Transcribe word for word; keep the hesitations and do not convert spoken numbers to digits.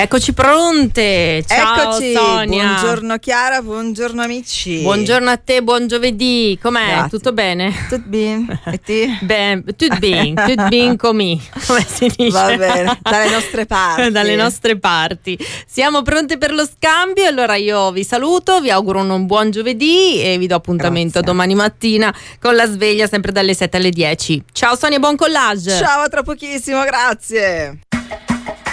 Eccoci pronte. Ciao Eccoci. Sonia. Buongiorno Chiara, buongiororno amici. Buongiorno a te, buon giovedì. Com'è? Grazie. Tutto bene? Tutto bene. E te? Ben, tutto bene, tutto bene come come si dice? Va bene, dalle nostre parti. Dalle nostre parti. Siamo pronte per lo scambio, allora io vi saluto, vi auguro un buon giovedì e vi do appuntamento Grazie. domani mattina con la sveglia sempre dalle sette alle dieci. Ciao Sonia, buon collage. Ciao, a tra pochissimo, grazie.